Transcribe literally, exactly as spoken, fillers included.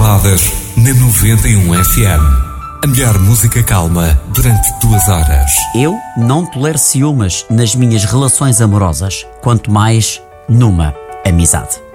Baladas na noventa e um F M. A melhor música calma durante duas horas. Eu não tolero ciúmes nas minhas relações amorosas, quanto mais numa amizade.